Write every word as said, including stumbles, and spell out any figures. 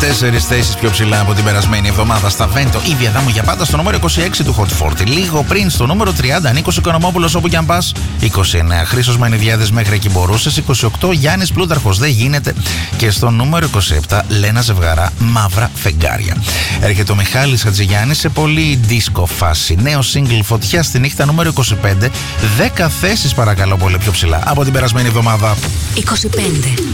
Τέσσερις θέσεις πιο ψηλά από την περασμένη εβδομάδα στα Βέντο. Η Διαδάμου για πάντα στο νούμερο είκοσι έξι του Hot σαράντα. Λίγο πριν στο νούμερο τριάντα Νίκος Οικονομόπουλος, όπου κι αν πας. είκοσι εννέα Χρήστος Μανιδιάδης, μέχρι εκεί μπορούσες. είκοσι οκτώ Γιάννης Πλούταρχος, δεν γίνεται. Και στο νούμερο είκοσι επτά Λένα Ζευγαρά, Μαύρα Φεγγάρια. Έρχεται ο Μιχάλης Χατζηγιάννης σε πολύ δίσκο φάση. Νέο single Φωτιά στη νύχτα, νούμερο είκοσι πέντε. δέκα θέσεις παρακαλώ πολύ πιο ψηλά από την περασμένη εβδομάδα. είκοσι πέντε.